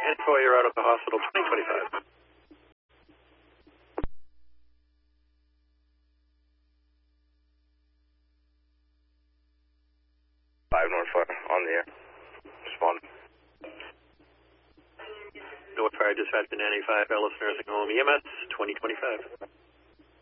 And for you're out of the hospital, 2025. 5 North on the air. Respond. North Fire Dispatch to 95, Ellis Nursing Home, EMS, 2025.